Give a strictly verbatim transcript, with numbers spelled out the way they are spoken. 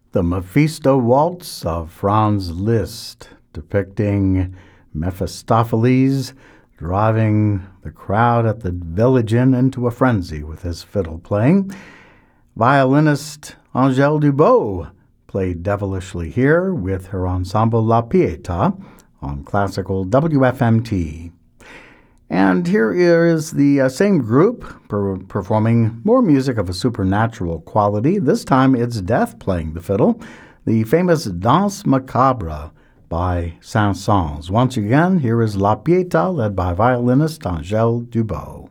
The Mephisto Waltz of Franz Liszt, depicting Mephistopheles driving the crowd at the Village Inn into a frenzy with his fiddle playing. Violinist Angèle Dubot played devilishly here with her ensemble La Pietà on classical W F M T. And here is the uh, same group per- performing more music of a supernatural quality. This time it's Death playing the fiddle, the famous Danse Macabre by Saint-Saëns. Once again, here is La Pietà led by violinist Angèle Dubot.